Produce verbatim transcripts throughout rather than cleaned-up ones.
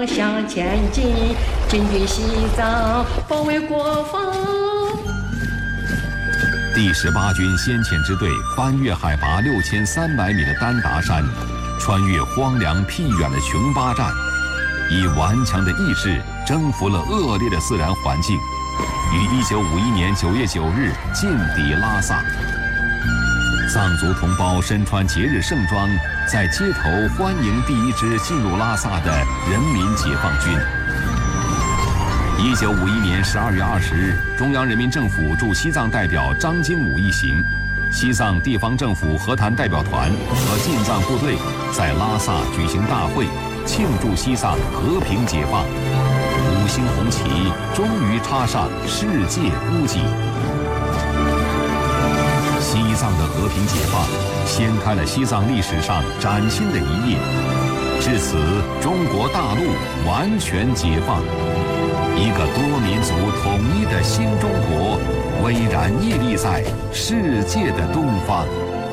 向前进，进军西藏，保卫国防。 第十八军先遣支队翻越海拔六千三百米的丹达山，穿越荒凉僻远的琼巴站，以顽强的意志征服了恶劣的自然环境，于一九五一年九月九日进抵拉萨。藏族同胞身穿节日盛装，在街头欢迎第一支进入拉萨的人民解放军。一九五一年十二月二十日，中央人民政府驻西藏代表张经武一行，西藏地方政府和谈代表团和进藏部队在拉萨举行大会，庆祝西藏和平解放。五星红旗终于插上世界屋脊。西藏的和平解放，掀开了西藏历史上崭新的一页。至此，中国大陆完全解放，一个多民族统一的新中国巍然屹立在世界的东方。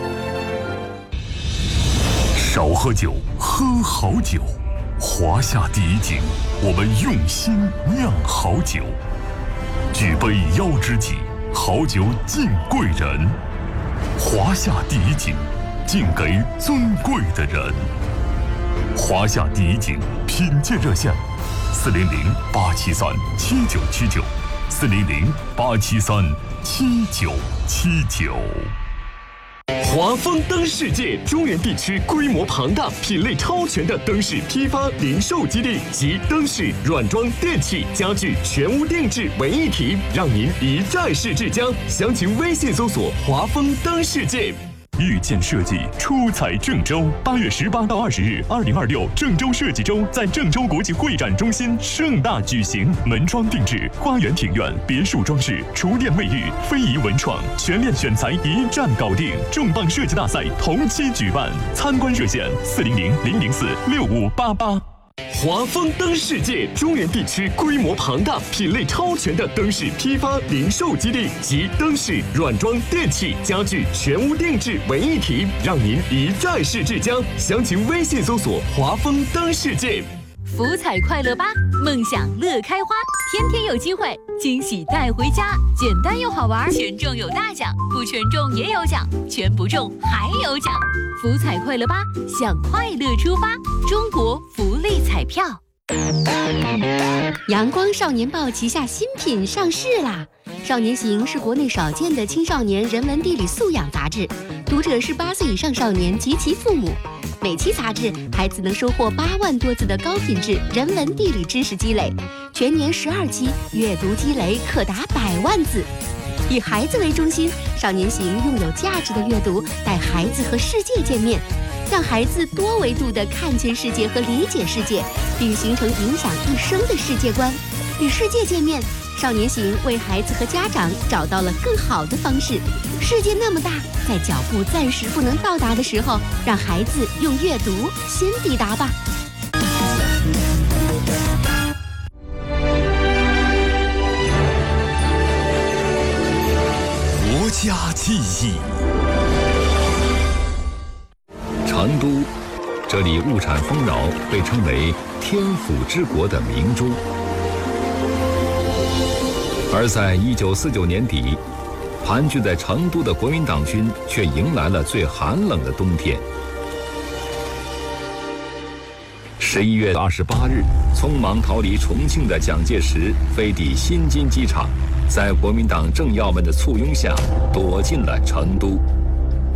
少喝酒，喝好酒。华夏第一景，我们用心酿好酒。举杯邀知己，好酒敬贵人。华夏第一景，敬给尊贵的人。华夏第一景品鉴热线：四零零八七三七九七九，四零零八七三七九七九。 华丰灯世界中原地区规模庞大、品类超全的灯饰批发零售基地及灯饰、软装、电器、家具全屋定制为一体，让您一站式至江。详情微信搜索“华丰灯世界”。 遇见设计出彩郑州，八月十八到二十日，二零二六郑州设计周在郑州国际会展中心盛大举行，门窗定制、花园庭院、别墅装饰、厨电卫浴、非遗文创，全链选材一站搞定。重磅设计大赛同期举办，参观热线：四零零零零四六五八八。 华丰灯世界中原地区规模庞大、品类超全的灯饰批发零售基地及灯饰、软装、电器、家具全屋定制为一体，让您一站式至江。详情微信搜索“华丰灯世界”。 福彩快乐吧，梦想乐开花，天天有机会，惊喜带回家，简单又好玩，全中有大奖，不全中也有奖，全不中还有奖。福彩快乐吧，向快乐出发，中国福利彩票。阳光少年报旗下新品上市啦！少年行是国内少见的青少年人文地理素养杂志，读者是八岁以上少年及其父母。每期杂志，孩子能收获八万多字的高品质人文地理知识积累，全年十二期，阅读积累可达百万字。以孩子为中心，少年行用有价值的阅读带孩子和世界见面，让孩子多维度地看见世界和理解世界，并形成影响一生的世界观。与世界见面，少年行为孩子和家长找到了更好的方式。世界那么大，在脚步暂时不能到达的时候，让孩子用阅读先抵达吧。 国家记忆。 成都，这里物产丰饶，被称为天府之国的明珠。而在一九四九年底，盘踞在成都的国民党军却迎来了最寒冷的冬天。十一月二十八日，匆忙逃离重庆的蒋介石飞抵新津机场，在国民党政要们的簇拥下，躲进了成都。